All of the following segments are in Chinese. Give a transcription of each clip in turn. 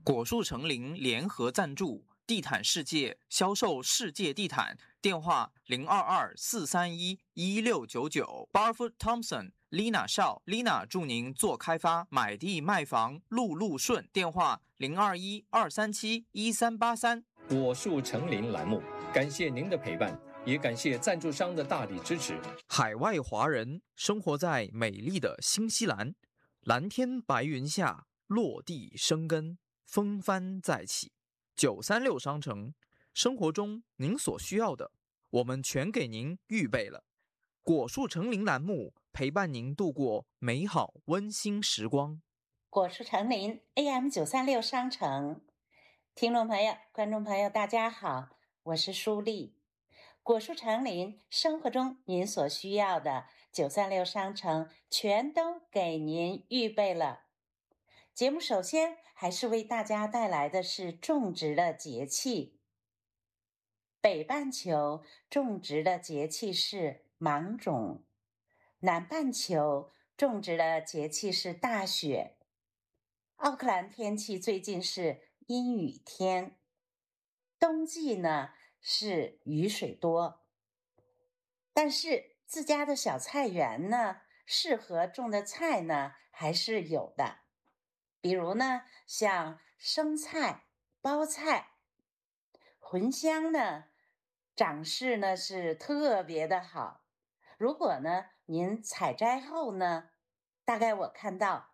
果树成林联合赞助，地毯世界销售世界地毯，电话022-431-1699。Barfoot Thompson、Lina 邵，Lina 助您做开发，买地卖房路路顺。电话021-237-1383。 果树成林栏目，感谢您的陪伴，也感谢赞助商的大力支持。 海外华人生活在美丽的新西兰，蓝天白云下，落地生根，风帆再起。936商城，生活中您所需要的，我们全给您预备了。果树成林栏目陪伴您度过美好温馨时光。 果树成林 AM936 商城，听众朋友、观众朋友，大家好，我是舒丽。果树成林，生活中您所需要的936商城全都给您预备了。节目首先还是为大家带来的是种植的节气。北半球种植的节气是芒种，南半球种植的节气是大雪。奥克兰天气最近是阴雨天，冬季呢是雨水多，但是自家的小菜园呢，适合种的菜呢还是有的。比如呢，像生菜、包菜、茴香呢，长势呢是特别的好。如果呢您采摘后呢，大概我看到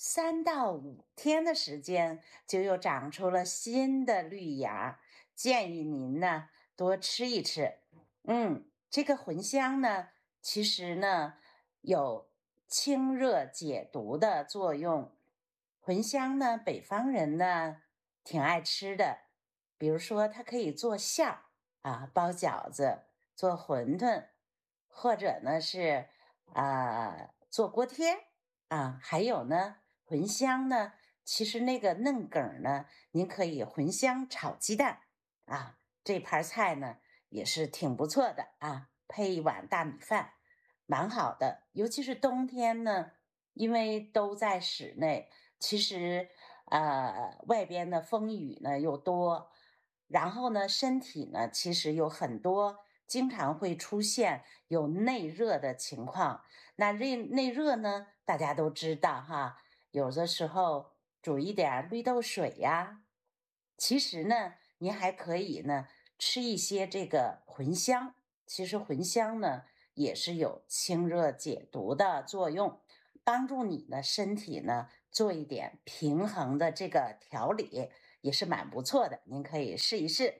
3到5天的时间，就又长出了新的绿芽，建议您呢多吃一吃。这个茴香呢，其实呢有清热解毒的作用。茴香呢，北方人呢挺爱吃的，比如说它可以做馅儿啊，包饺子、做馄饨，或者呢是做锅贴啊，还有呢茴香呢，其实那个嫩梗呢，您可以茴香炒鸡蛋啊，这盘菜呢也是挺不错的啊，配一碗大米饭，蛮好的。尤其是冬天呢，因为都在室内，其实外边的风雨呢又多，然后呢身体呢其实有很多经常会出现有内热的情况。那内热呢大家都知道哈，有的时候煮一点绿豆水呀，其实呢您还可以呢吃一些这个茴香，其实茴香呢也是有清热解毒的作用，帮助你的身体呢做一点平衡的这个调理，也是蛮不错的，您可以试一试。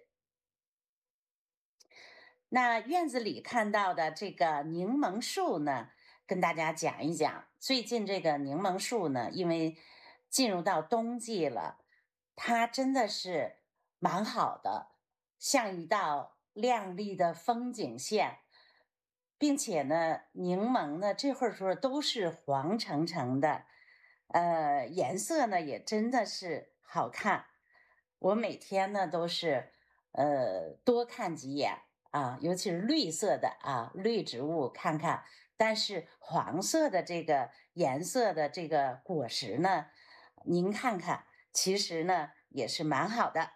那院子里看到的这个柠檬树呢，跟大家讲一讲。最近这个柠檬树呢，因为进入到冬季了，它真的是蛮好的，像一道亮丽的风景线，并且呢，柠檬呢这会儿说都是黄澄澄的，颜色呢也真的是好看。我每天呢都是多看几眼啊，尤其是绿色的啊，绿植物看看。但是黄色的这个颜色的这个果实呢，您看看，其实呢也是蛮好的。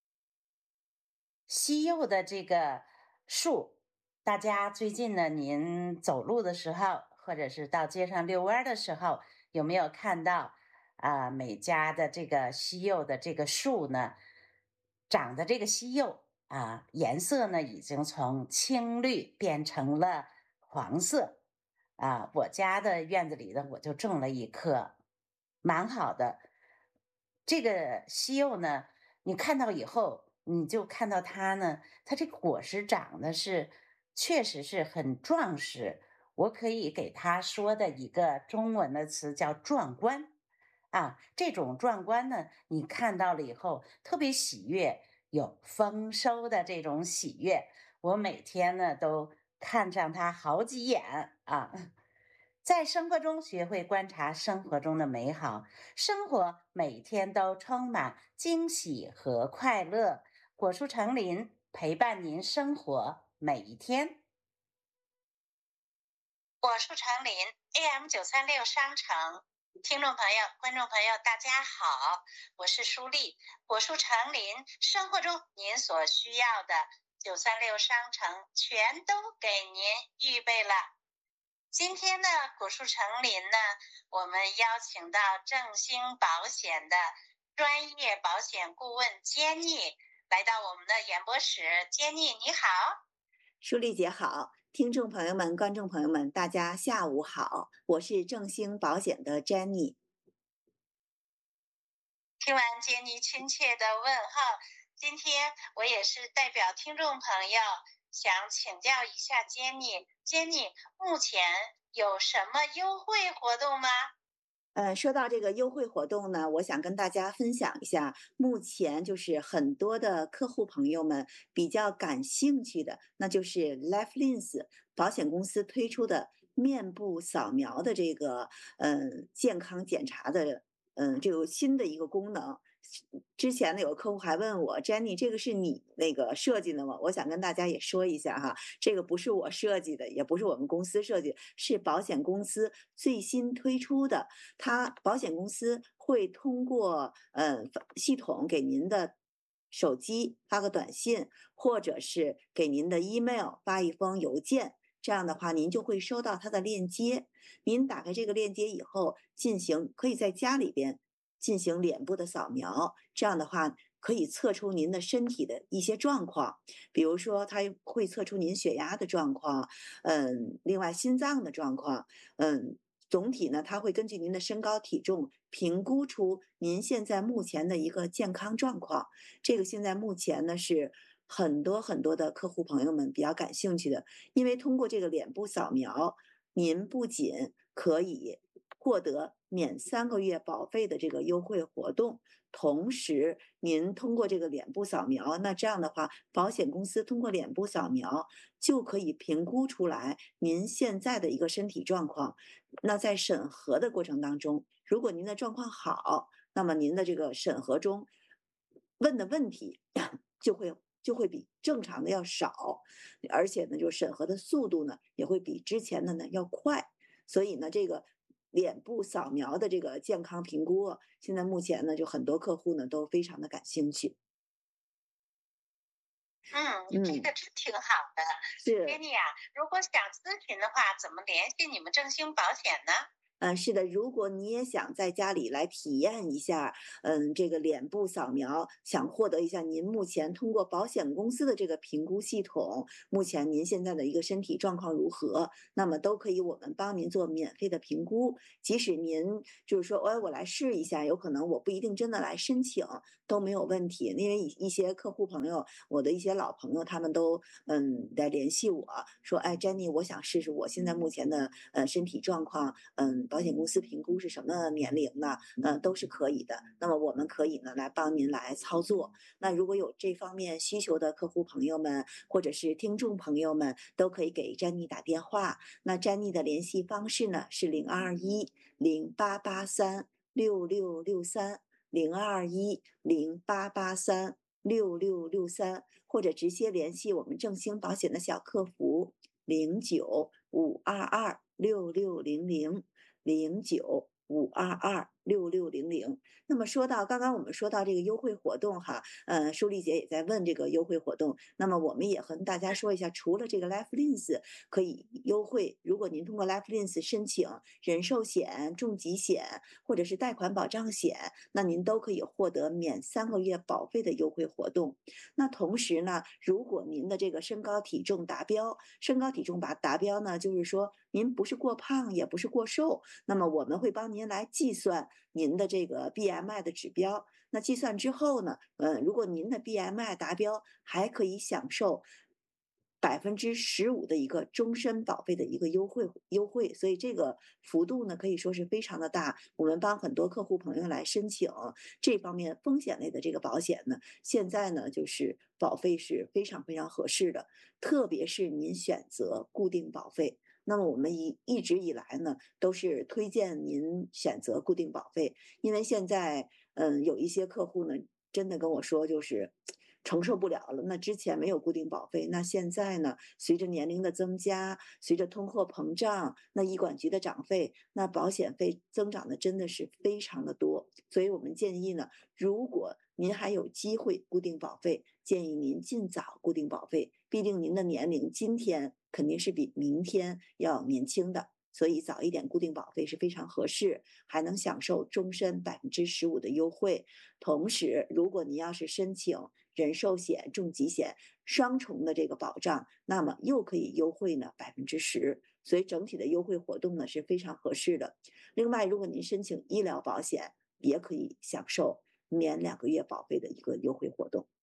西柚的这个树，大家最近呢，您走路的时候，或者是到街上遛弯的时候，有没有看到每家的这个西柚的这个树呢，长的这个西柚啊，颜色呢已经从青绿变成了黄色啊。我家的院子里呢，我就种了一棵，蛮好的。这个西柚呢，你看到以后，你就看到它呢，它这个果实长得是确实是很壮实。我可以给它说的一个中文的词叫壮观啊。这种壮观呢，你看到了以后特别喜悦，有丰收的这种喜悦。我每天呢都看上它好几眼啊。在生活中学会观察生活中的美好，生活每天都充满惊喜和快乐。果树成林，陪伴您生活每一天。果树成林 AM936 商城听众朋友、观众朋友，大家好，我是舒丽。果树成林，生活中您所需要的936商城全都给您预备了。今天呢，果树成林呢，我们邀请到正兴保险的专业保险顾问Jenny来到我们的演播室。Jenny，你好。 舒丽姐好，听众朋友们、观众朋友们，大家下午好，我是正兴保险的 Jenny。 听完Jenny亲切的问候，今天我也是代表听众朋友想请教一下Jenny，目前有什么优惠活动吗？ 说到这个优惠活动呢，我想跟大家分享一下，目前就是很多的客户朋友们比较感兴趣的，那就是 LifeLens 保险公司推出的面部扫描的这个健康检查的这个新的一个功能。之前呢，有个客户还问我 Jenny， 这个是你那个设计的吗？我想跟大家也说一下哈，这个不是我设计的，也不是我们公司设计，是保险公司最新推出的。它保险公司会通过系统给您的手机发个短信，或者是给您的 email 发一封邮件。这样的话，您就会收到它的链接。您打开这个链接以后，可以在家里边进行脸部的扫描。这样的话，可以测出您的身体的一些状况，比如说它会测出您血压的状况，另外心脏的状况，总体呢，它会根据您的身高体重评估出您现在目前的一个健康状况。这个现在目前呢是很多很多的客户朋友们比较感兴趣的，因为通过这个脸部扫描，您不仅可以获得免3个月保费的这个优惠活动，同时您通过这个脸部扫描，那这样的话，保险公司通过脸部扫描就可以评估出来您现在的一个身体状况。那在审核的过程当中，如果您的状况好，那么您的这个审核中问的问题就会比正常的要少，而且呢，就审核的速度呢也会比之前的呢要快。所以呢，这个脸部扫描的这个健康评估，现在目前呢，就很多客户呢都非常的感兴趣。 这个真挺好的。 是。 Jenny啊，如果想咨询的话，怎么联系你们正兴保险呢？ 是的，如果你也想在家里来体验一下，这个脸部扫描，想获得一下您目前通过保险公司的这个评估系统，目前您现在的一个身体状况如何，那么都可以我们帮您做免费的评估。即使您就是说，我来试一下，有可能我不一定真的来申请，都没有问题。因为一些客户朋友，我的一些老朋友，他们都来联系我说，哎，Jenny，我想试试我现在目前的身体状况，保险公司评估是什么年龄呢？都是可以的。那么我们可以呢来帮您来操作。那如果有这方面需求的客户朋友们，或者是听众朋友们，都可以给 Jenny 打电话。那 Jenny 的联系方式呢是022108836663，022108836663，或者直接联系我们正兴保险的小客服095220660009526600。那么刚刚我们说到这个优惠活动哈，舒丽姐也在问这个优惠活动。那么我们也和大家说一下，除了这个 LifeLens 可以优惠，如果您通过 LifeLens 申请人寿险、重疾险或者是贷款保障险，那您都可以获得免3个月保费的优惠活动。那同时呢，如果您的这个身高体重达标，达标呢，就是说您不是过胖也不是过瘦，那么我们会帮您来计算您的这个 BMI 的指标。那计算之后呢，如果您的 BMI 达标，还可以享受15%的一个终身保费的一个优惠，所以这个幅度呢可以说是非常的大。我们帮很多客户朋友来申请这方面风险类的这个保险呢，现在呢就是保费是非常非常合适的，特别是您选择固定保费。那么我们一直以来呢，都是推荐您选择固定保费，因为现在有一些客户呢，真的跟我说就是。 承受不了了。那之前没有固定保费，那现在呢，随着年龄的增加，随着通货膨胀，那医管局的涨费，那保险费增长的真的是非常的多。所以我们建议呢，如果您还有机会固定保费，建议您尽早固定保费。毕竟您的年龄今天肯定是比明天要年轻的，所以早一点固定保费是非常合适，还能享受终身15%的优惠。同时，如果您要是申请人寿险、重疾险双重的这个保障，那么又可以优惠呢10%。所以整体的优惠活动呢是非常合适的。另外，如果您申请医疗保险，也可以享受免2个月保费的一个优惠活动。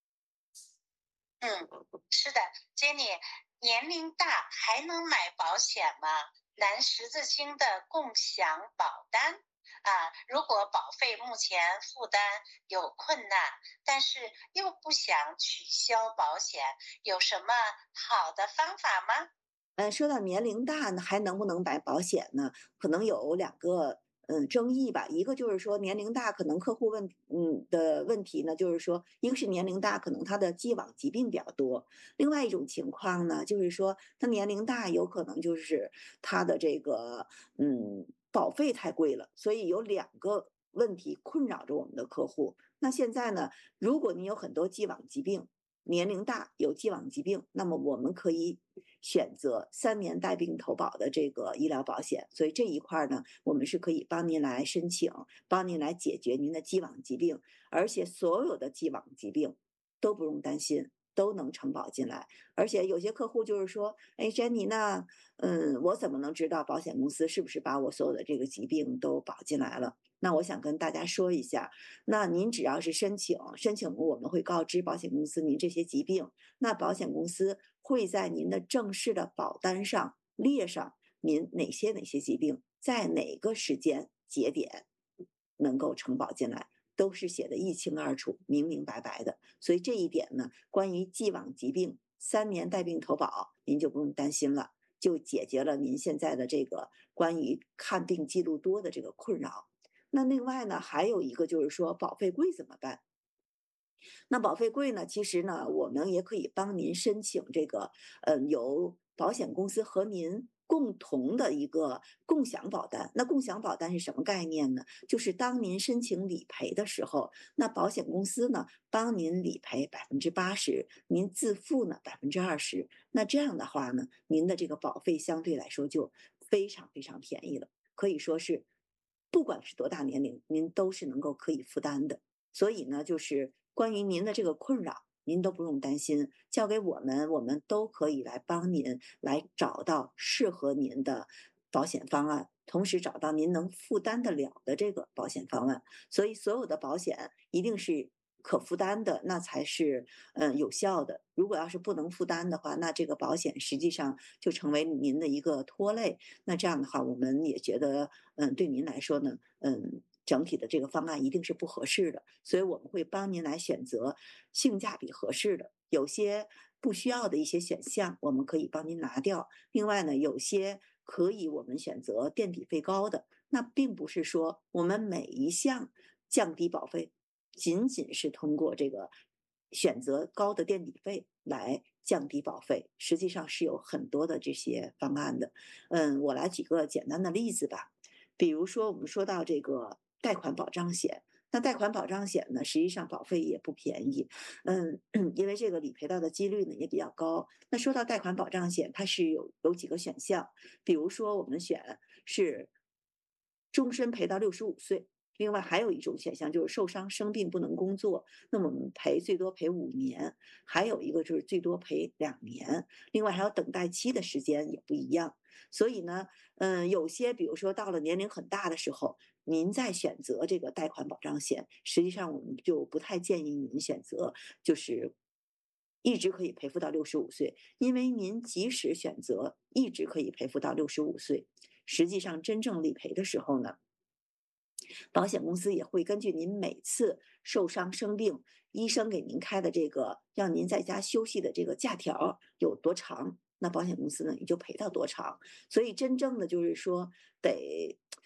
是的，Jenny，年龄大还能买保险吗？蓝十字星的共享保单如果保费目前负担有困难，但是又不想取消保险，有什么好的方法吗？ 说到年龄大呢，还能不能买保险呢？可能有2个争议吧。一个就是说年龄大，可能客户的问题呢，就是说，一个是年龄大，可能他的既往疾病比较多；另外一种情况呢，就是说他年龄大，有可能就是他的这个保费太贵了，所以有2个问题困扰着我们的客户。那现在呢，如果你有很多既往疾病，年龄大有既往疾病，那么我们可以选择3年带病投保的这个医疗保险。所以这一块呢，我们是可以帮您来申请，帮您来解决您的既往疾病，而且所有的既往疾病都不用担心，都能承保进来。而且有些客户就是说，哎，Jenny，那我怎么能知道保险公司是不是把我所有的这个疾病都保进来了？那我想跟大家说一下，那您只要是申请，我们会告知保险公司您这些疾病，那保险公司会在您的正式的保单上列上您哪些疾病在哪个时间节点能够承保进来，都是写的一清二楚、明明白白的。所以这一点呢，关于既往疾病3年带病投保，您就不用担心了，就解决了您现在的这个关于看病记录多的这个困扰。那另外呢，还有一个就是说保费贵怎么办？那保费贵呢，其实呢，我们也可以帮您申请这个，由保险公司和您共同的一个共享保单。那共享保单是什么概念呢？就是当您申请理赔的时候，那保险公司呢帮您理赔80%，您自付呢20%。那这样的话呢，您的这个保费相对来说就非常非常便宜了，可以说是不管是多大年龄，您都是能够可以负担的。所以呢，就是关于您的这个困扰，您都不用担心，交给我们，我们都可以来帮您来找到适合您的保险方案，同时找到您能负担得了的这个保险方案。所以所有的保险一定是可负担的，那才是有效的。如果要是不能负担的话，那这个保险实际上就成为您的一个拖累。那这样的话，我们也觉得对您来说呢，整体的这个方案一定是不合适的，所以我们会帮您来选择性价比合适的。有些不需要的一些选项，我们可以帮您拿掉。另外呢，有些可以我们选择垫底费高的。那并不是说我们每一项降低保费，仅仅是通过这个选择高的垫底费来降低保费，实际上是有很多的这些方案的。我来举个简单的例子吧。比如说，我们说到这个贷款保障险，那贷款保障险呢，实际上保费也不便宜，因为这个理赔到的几率呢也比较高。那说到贷款保障险，它是有几个选项，比如说我们选是终身赔到65岁。另外还有一种选项就是受伤生病不能工作，那么我们最多赔5年，还有一个就是最多赔2年。另外还有等待期的时间也不一样。所以呢，有些比如说到了年龄很大的时候，您再选择这个贷款保障险，实际上我们就不太建议您选择就是一直可以赔付到65岁，因为您即使选择一直可以赔付到65岁，实际上真正理赔的时候呢，保险公司也会根据您每次受伤生病，医生给您开的这个让您在家休息的这个假条有多长，那保险公司呢也就赔到多长。所以真正的就是说得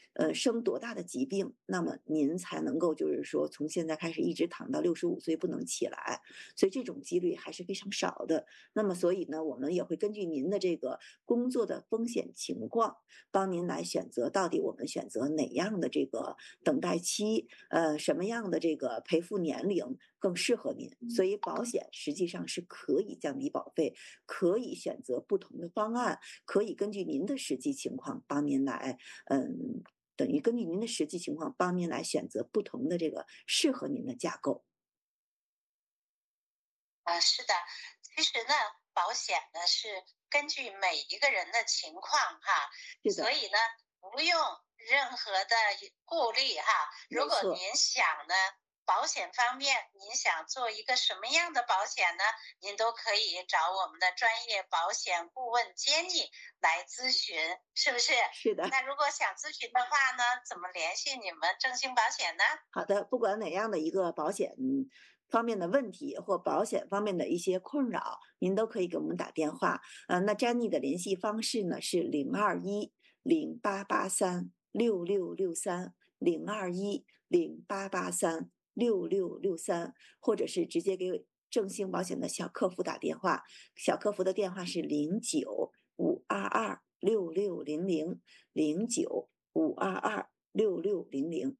生多大的疾病，那么您才能够就是说从现在开始一直躺到65岁不能起来，所以这种几率还是非常少的。那么所以呢，我们也会根据您的这个工作的风险情况，帮您来选择到底我们选择哪样的这个等待期，什么样的这个赔付年龄更适合您。所以保险实际上是可以降低保费，可以选择不同的方案，可以根据您的实际情况帮您来，等于根据您的实际情况帮您来选择不同的这个适合您的架构。 是的，其实呢，保险呢是根据每一个人的情况哈， 是的， 所以呢，不用任何的顾虑哈。如果没错。 您想呢，保险方面您想做一个什么样的保险呢？您都可以找我们的专业保险顾问 Jenny 来咨询，是不是？ 是的， 那如果想咨询的话呢，怎么联系你们正兴保险呢？ 好的，不管哪样的一个保险方面的问题或保险方面的一些困扰，您都可以给我们打电话。那 Jenny 的联系方式呢是02108836663，02108836663，或者是直接给正兴保险的小客服打电话，小客服的电话是09-522-6600，09-522-6600。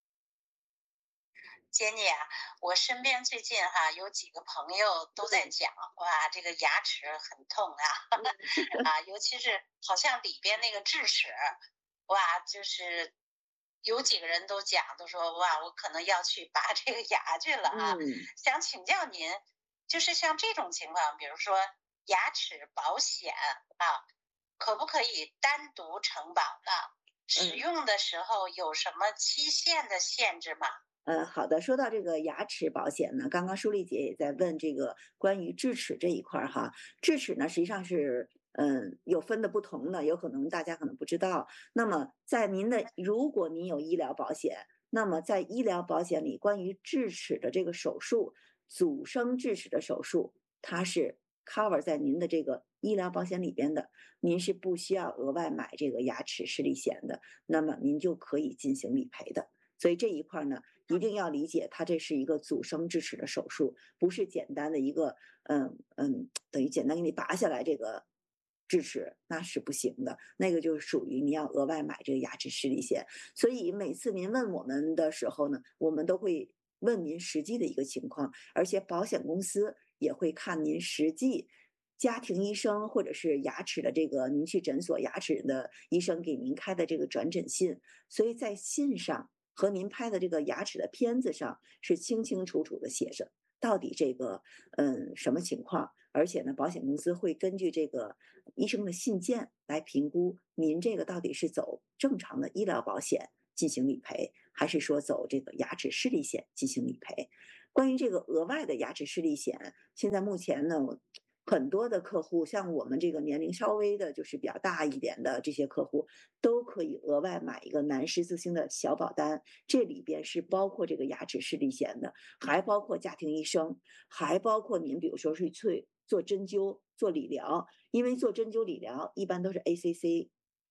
杰尼啊，我身边最近哈有几个朋友都在讲，哇，这个牙齿很痛啊，啊，尤其是好像里边那个智齿，哇，就是有几个人都讲，都说哇，我可能要去拔这个牙去了啊。 嗯。 想请教您，就是像这种情况，比如说牙齿保险啊，可不可以单独承保呢？使用的时候有什么期限的限制吗？ 好的。说到这个牙齿保险呢，刚刚舒丽姐也在问这个关于智齿这一块儿哈。智齿呢，实际上是有分的不同的，有可能大家可能不知道。那么在您的，如果您有医疗保险，那么在医疗保险里，关于智齿的这个手术，阻生智齿的手术，它是 cover 在您的这个医疗保险里边的，您是不需要额外买这个牙齿视力险的，那么您就可以进行理赔的。所以这一块呢，一定要理解，它这是一个阻生智齿的手术，不是简单的一个等于简单给你拔下来这个智齿，那是不行的。那个就是属于你要额外买这个牙齿视力险。所以每次您问我们的时候呢，我们都会问您实际的一个情况，而且保险公司也会看您实际。家庭医生或者是牙齿的这个，您去诊所牙齿的医生给您开的这个转诊信，所以在信上和您拍的这个牙齿的片子上是清清楚楚的写着到底这个什么情况，而且呢，保险公司会根据这个医生的信件来评估您这个到底是走正常的医疗保险进行理赔，还是说走这个牙齿视力险进行理赔。关于这个额外的牙齿视力险，现在目前呢，很多的客户，像我们这个年龄稍微的，就是比较大一点的这些客户，都可以额外买一个南十字星的小保单，这里边是包括这个牙齿视力险的，还包括家庭医生，还包括您比如说是去做针灸、做理疗，因为做针灸、理疗一般都是 ACC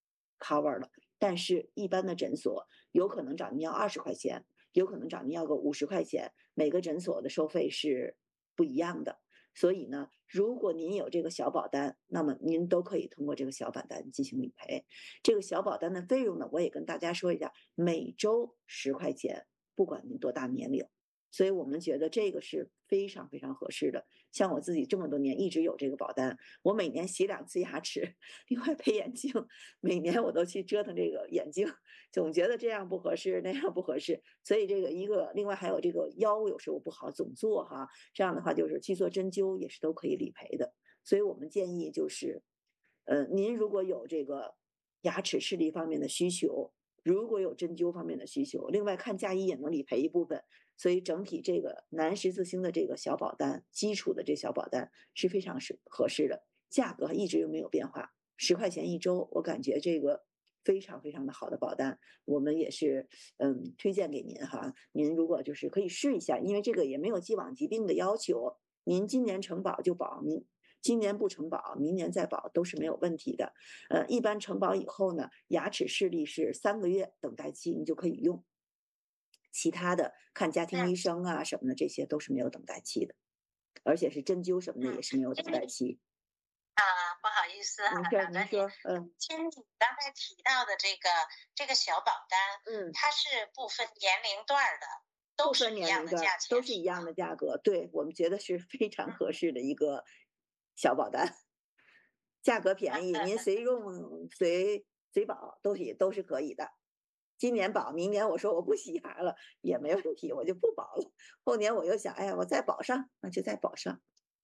cover 了，但是一般的诊所有可能找您要20块钱，有可能找您要个50块钱，每个诊所的收费是不一样的。所以呢，如果您有这个小保单，那么您都可以通过这个小保单进行理赔。这个小保单的费用呢，我也跟大家说一下，每周10块钱，不管您多大年龄。所以我们觉得这个是非常非常合适的。像我自己这么多年一直有这个保单，我每年洗2次牙齿，另外配眼镜，每年我都去折腾这个眼镜，总觉得这样不合适，那样不合适。所以这个一个，另外还有这个腰有时候不好，总做哈，这样的话就是去做针灸也是都可以理赔的。所以我们建议就是，您如果有这个牙齿视力方面的需求，如果有针灸方面的需求，另外看家医也能理赔一部分。所以整体这个南十字星的这个小保单，基础的这小保单是非常合适的，价格一直又没有变化，10块钱一周，我感觉这个非常非常的好的保单，我们也是推荐给您哈。您如果就是可以试一下，因为这个也没有既往疾病的要求，您今年承保就保，您今年不承保，明年再保都是没有问题的。一般承保以后呢，牙齿视力是3个月等待期，你就可以用。其他的看家庭医生啊什么的，这些都是没有等待期的，而且是针灸什么的也是没有等待期。 不好意思哈， 您说， 其实你刚才提到的这个小保单，它是不分年龄段的，都是一样的价钱， 都是一样的价格。对，我们觉得是非常合适的一个小保单，价格便宜，您随用随保都是可以的。今年保，明年我说我不洗牙了也没问题，我就不保了。后年我又想，哎呀，我再保上，那就再保上。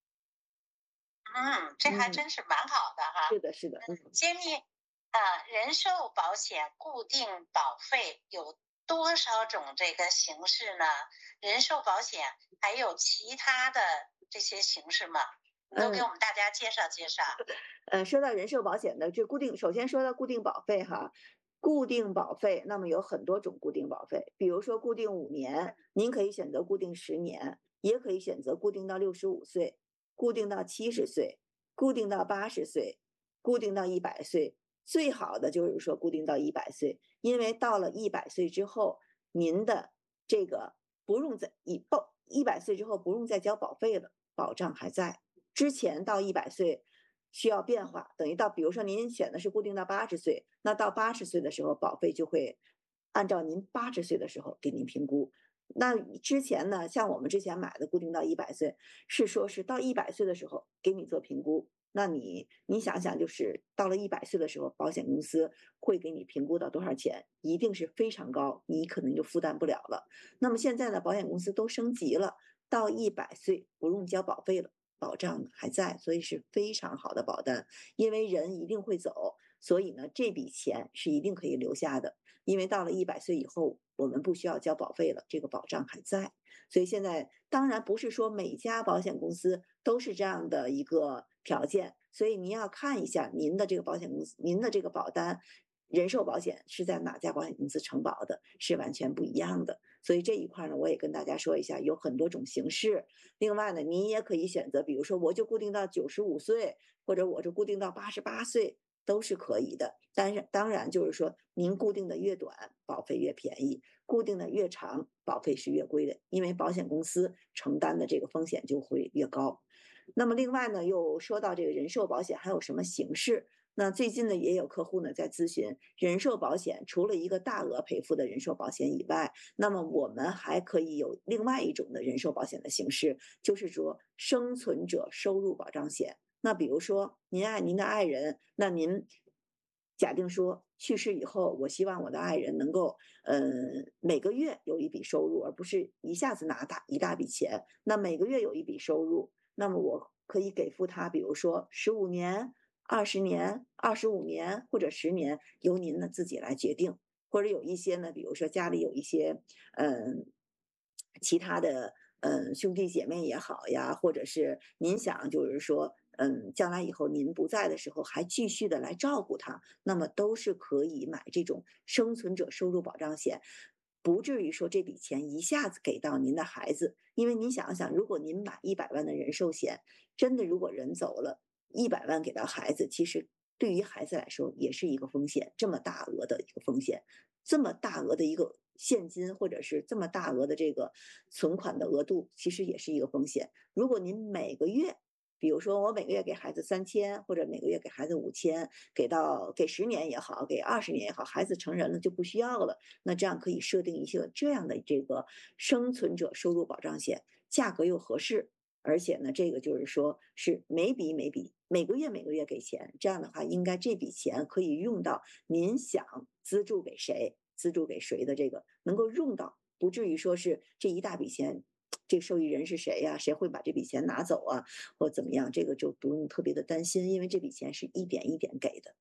这还真是蛮好的哈。 是的，是的。 杰米，人寿保险固定保费有多少种这个形式呢？人寿保险还有其他的这些形式吗？都给我们大家介绍介绍。 说到人寿保险的这固定，首先说到固定保费哈。固定保费，那么有很多种固定保费，比如说固定5年，您可以选择固定10年，也可以选择固定到65岁，固定到70岁，固定到80岁，固定到100岁。最好的就是说固定到100岁，因为到了100岁之后，您的这个不用再100岁之后不用再交保费了，保障还在。之前到100岁。需要变化，等于到比如说您选的是固定到80岁，那到80岁的时候保费就会按照您80岁的时候给您评估。那之前呢，像我们之前买的固定到100岁，是说是到100岁的时候给你做评估。那你想想，就是到了100岁的时候，保险公司会给你评估到多少钱，一定是非常高，你可能就负担不了了。那么现在呢，保险公司都升级了，到100岁不用交保费了。保障还在，所以是非常好的保单。因为人一定会走，所以呢，这笔钱是一定可以留下的。因为到了100岁以后，我们不需要交保费了，这个保障还在。所以现在当然不是说每家保险公司都是这样的一个条件，所以您要看一下您的这个保险公司，您的这个保单。人寿保险是在哪家保险公司承保的，是完全不一样的。所以这一块呢，我也跟大家说一下，有很多种形式。另外呢，您也可以选择，比如说我就固定到95岁，或者我就固定到88岁，都是可以的。但是当然就是说，您固定的越短，保费越便宜；固定的越长，保费是越贵的，因为保险公司承担的这个风险就会越高。那么另外呢，又说到这个人寿保险还有什么形式？那最近呢，也有客户呢在咨询人寿保险，除了一个大额赔付的人寿保险以外，那么我们还可以有另外一种的人寿保险的形式，就是说生存者收入保障险。那比如说您爱您的爱人，那您假定说去世以后，我希望我的爱人能够每个月有一笔收入，而不是一下子拿一大笔钱。那每个月有一笔收入，那么我可以给付他，比如说15年。20年、25年或者10年，由您呢自己来决定。或者有一些呢，比如说家里有一些其他的兄弟姐妹也好呀，或者是您想就是说将来以后您不在的时候还继续的来照顾他，那么都是可以买这种生存者收入保障险。不至于说这笔钱一下子给到您的孩子，因为您想想，如果您买100万的人寿险，真的如果人走了，100万给到孩子，其实对于孩子来说也是一个风险，这么大额的一个风险，这么大额的一个现金或者是这么大额的这个存款的额度，其实也是一个风险。如果您每个月，比如说我每个月给孩子3000，或者每个月给孩子5000，给10年也好，给20年也好，孩子成人了就不需要了。那这样可以设定一些这样的这个生存者收入保障险，价格又合适。而且呢，这个就是说是每笔每个月给钱，这样的话，应该这笔钱可以用到您想资助给谁的这个能够用到，不至于说是这一大笔钱，这受益人是谁呀？谁会把这笔钱拿走啊？或怎么样？这个就不用特别的担心，因为这笔钱是一点一点给的。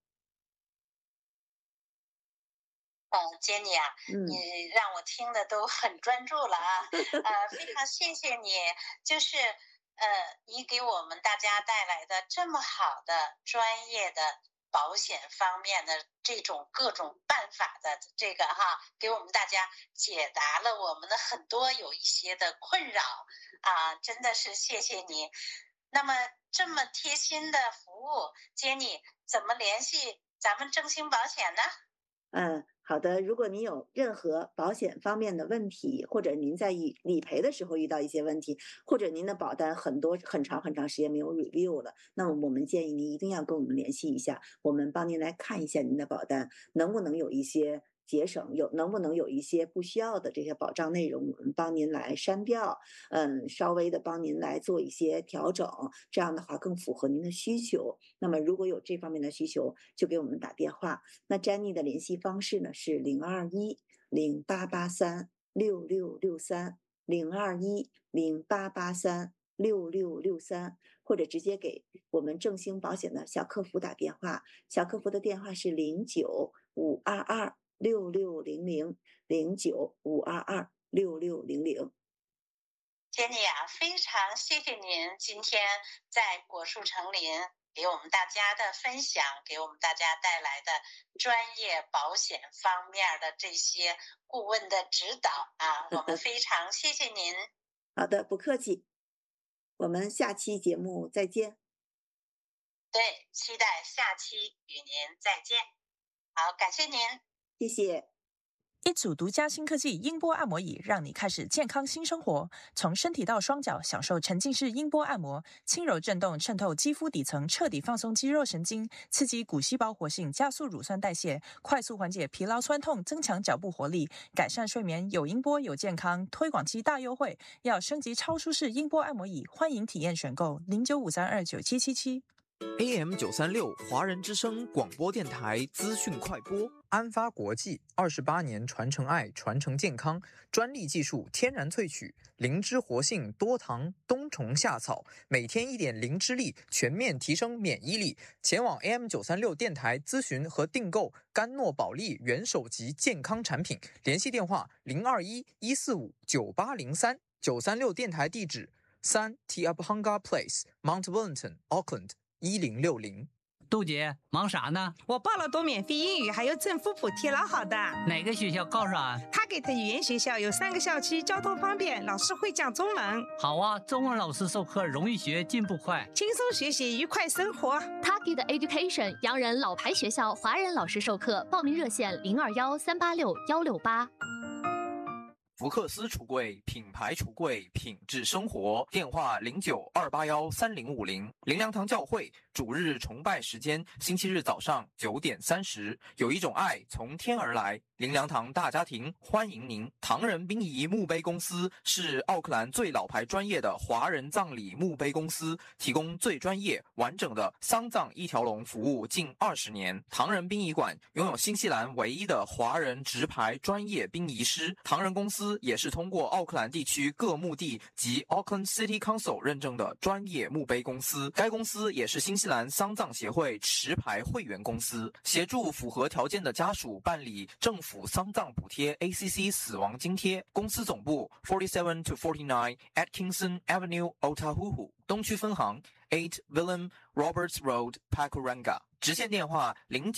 Jenny 啊，你让我听的都很专注了啊，非常谢谢你，就是你给我们大家带来的这么好的专业的保险方面的这种各种办法的这个哈，给我们大家解答了我们的很多有一些的困扰啊，真的是谢谢你。 那么这么贴心的服务，杰尼怎么联系咱们正兴保险呢？ 好的。如果您有任何保险方面的问题，或者您在理赔的时候遇到一些问题，或者您的保单很长时间没有 review 了，那么我们建议您一定要跟我们联系一下，我们帮您来看一下您的保单能不能有一些节省，能不能有一些不需要的这些保障内容，我们帮您来删掉，稍微的帮您来做一些调整，这样的话更符合您的需求。那么如果有这方面的需求，就给我们打电话。那 Jenny 的联系方式呢是021-0883-6663，021-0883-6663，或者直接给我们正兴保险的小客服打电话，小客服的电话是09-522-6600，09-522-6600。 杰尼啊，非常谢谢您今天在果树成林给我们大家的分享，给我们大家带来的专业保险方面的这些顾问的指导啊，我们非常谢谢您。 好的，不客气，我们下期节目再见。 对，期待下期与您再见。好，感谢您， 谢谢。 一组独家新科技音波按摩椅，让你开始健康新生活。从身体到双脚，享受沉浸式音波按摩，轻柔震动渗透肌肤底层，彻底放松肌肉神经，刺激骨细胞活性，加速乳酸代谢，快速缓解疲劳酸痛，增强脚部活力，改善睡眠。有音波有健康，推广期大优惠，要升级超舒适音波按摩椅，欢迎体验选购0953297777。 AM 936华人之声广播电台资讯快播，安发国际28年传承爱，传承健康，专利技术，天然萃取，灵芝活性，多糖，冬虫夏草，每天1点灵芝力，全面提升免疫力。前往 AM 936电台咨询和订购甘诺宝利元首级健康产品，联系电话021-145-9803。936电台地址3 Tiabhanga Place Mount Wellington Auckland1060。 杜姐忙啥呢？ 我报了多免费英语，还有政府补贴，老好的。 哪个学校告诉啊？ 他给的语言学校有3个校区，交通方便，老师会讲中文。 好啊，中文老师授课容易学，进步快， 轻松学习，愉快生活。 他给的 Education 洋人老牌学校，华人老师授课，报名热线021-386-168。 福克斯橱柜，品牌橱柜，品质生活。电话09-281-3050。灵粮堂教会主日崇拜时间：星期日早上9点30。有一种爱从天而来。灵粮堂大家庭欢迎您。唐人殡仪墓碑公司是奥克兰最老牌专业的华人葬礼墓碑公司，提供最专业完整的丧葬一条龙服务近20年。唐人殡仪馆拥有新西兰唯一的华人直牌专业殡仪师。唐人公司也是通过奥克兰地区各墓地及 Auckland City Council 认证的专业墓碑公司。该公司也是新西兰丧葬协会持牌会员公司，协助符合条件的家属办理政府丧葬补贴 ACC 死亡津贴。公司总部47 to 49 Atkinson Avenue Otahuhu， 东区分行8 Willem Roberts Road Pakuranga， 直线电话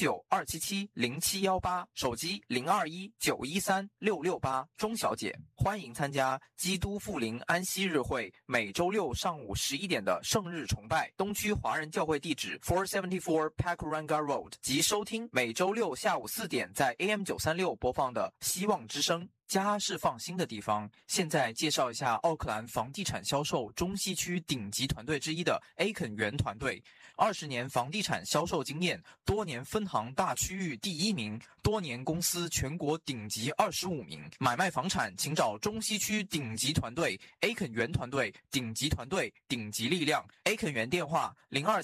09-277-0718，手机021-913-668。钟小姐，欢迎参加基督复临安息日会每周六上午11点的圣日崇拜，东区华人教会地址474 Pakuranga Road， 及收听每周六下午4点在 AM 936播放的希望之声。家是放心的地方。现在介绍一下奥克兰房地产销售中西区顶级团队之一的 A 肯园团队，20年房地产销售经验，多年分行大区域第1名，多年公司全国顶级25名。买卖房产请找中西区顶级团队 A 肯园团队，顶级团队，顶级力量。A 肯园电话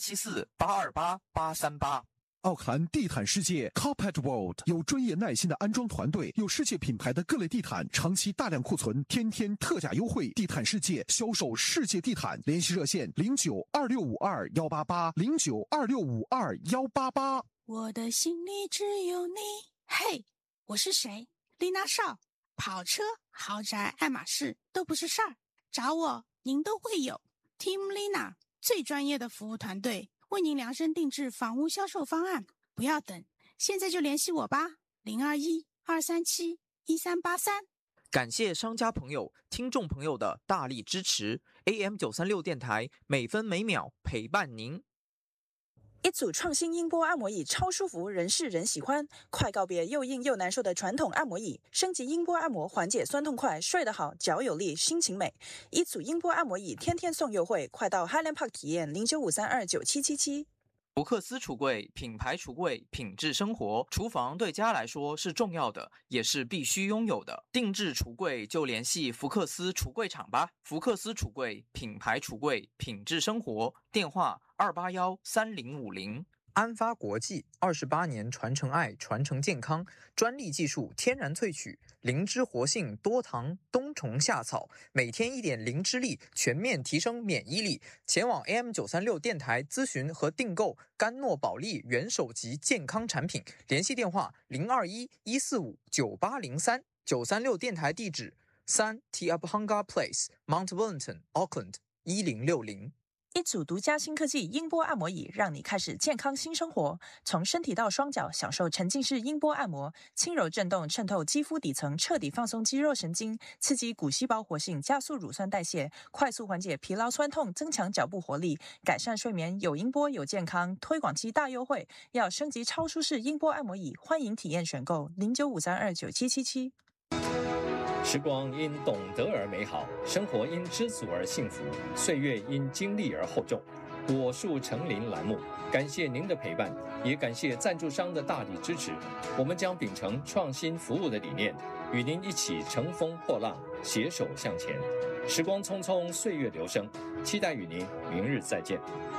0274-828-838。 奥克兰地毯世界 Carpet World 有专业耐心的安装团队，有世界品牌的各类地毯，长期大量库存，天天特价优惠。地毯世界销售世界地毯，联系热线09-2652-188，09-2652-188。 我的心里只有你。嘿，我是谁？丽娜少。跑车、豪宅、爱马仕都不是事儿，找我您都会有。Team Lina 最专业的服务团队，为您量身定制房屋销售方案，不要等，现在就联系我吧，021-237-1383。 感谢商家朋友、听众朋友的大力支持。AM936电台每分每秒陪伴您。 一组创新音波按摩椅超舒服，人是人喜欢。快告别又硬又难受的传统按摩椅，升级音波按摩，缓解酸痛快，睡得好，脚有力，心情美。一组音波按摩椅天天送优惠，快到 Highland Park 体验0953297777。 福克斯橱柜，品牌橱柜，品质生活。厨房对家来说是重要的，也是必须拥有的。定制橱柜就联系福克斯橱柜厂吧。福克斯橱柜，品牌橱柜，品质生活。电话2813050。安发国际28年传承爱，传承健康，专利技术，天然萃取，灵芝活性，多糖，冬虫夏草，每天一点灵芝力，全面提升免疫力。前往 AM936电台咨询和订购甘诺宝利元首级健康产品，联系电话021-145-9803。936电台地址3 Tiabhanga Place Mount Wellington Auckland 1060。 一组独家新科技音波按摩椅，让你开始健康新生活。从身体到双脚，享受沉浸式音波按摩，轻柔震动渗透肌肤底层，彻底放松肌肉神经，刺激骨细胞活性，加速乳酸代谢，快速缓解疲劳酸痛，增强脚部活力，改善睡眠。有音波有健康，推广期大优惠，要升级超舒适音波按摩椅，欢迎体验选购0953297777。 时光因懂得而美好，生活因知足而幸福，岁月因经历而厚重。果树成林栏目，感谢您的陪伴，也感谢赞助商的大力支持。我们将秉承创新服务的理念，与您一起乘风破浪，携手向前。时光匆匆，岁月流声，期待与您明日再见。